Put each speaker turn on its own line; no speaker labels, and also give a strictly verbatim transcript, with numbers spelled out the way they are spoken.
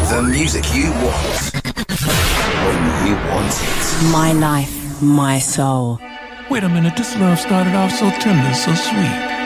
The music you want, when you want it.
My life, my soul.
Wait a minute, this love started off so tender, so sweet.